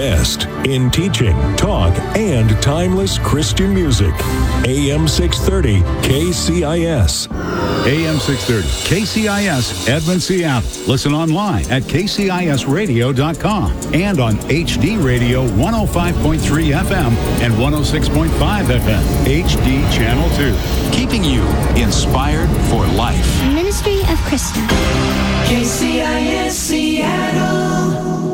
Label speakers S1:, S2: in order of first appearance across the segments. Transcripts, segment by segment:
S1: best in teaching, talk, and timeless Christian music. AM 630 KCIS.
S2: AM 630 KCIS, Edmond, Seattle. Listen online at kcisradio.com and on HD Radio 105.3 FM and 106.5 FM, HD Channel 2.
S3: Keeping you inspired for life.
S4: Ministry of Krista.
S5: KCIS Seattle.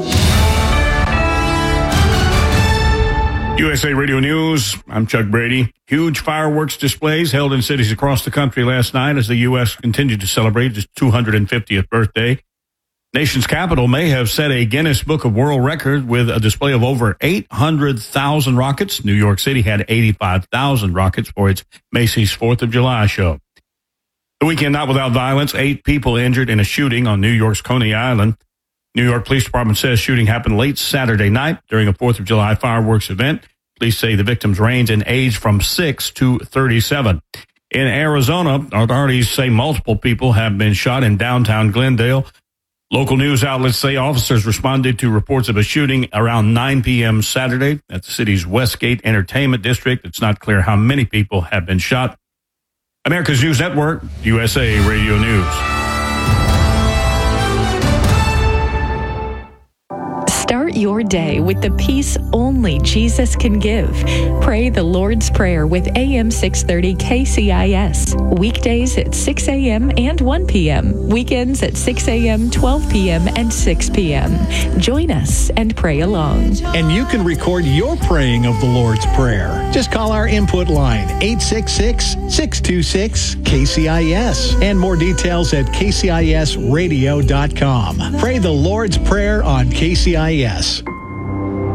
S6: USA Radio News, I'm Chuck Brady. Huge fireworks displays held in cities across the country last night as the U.S. continued to celebrate its 250th birthday. Nation's capital may have set a Guinness Book of World Record with a display of over 800,000 rockets. New York City had 85,000 rockets for its Macy's 4th of July show. The weekend not without violence, 8 people injured in a shooting on New York's Coney Island. New York Police Department says shooting happened late Saturday night during a 4th of July fireworks event. Police say the victims range in age from 6 to 37. In Arizona, authorities say multiple people have been shot in downtown Glendale. Local news outlets say officers responded to reports of a shooting around 9 p.m. Saturday at the city's Westgate Entertainment District. It's not clear how many people have been shot. America's News Network, USA Radio News.
S7: Start your day with the peace only Jesus can give. Pray the Lord's Prayer with AM 630 KCIS. Weekdays at 6 a.m. and 1 p.m. Weekends at 6 a.m., 12 p.m., and 6 p.m. Join us and pray along.
S8: And you can record your praying of the Lord's Prayer. Just call our input line, 866-626-KCIS. And more details at kcisradio.com. Pray the Lord's Prayer on KCIS.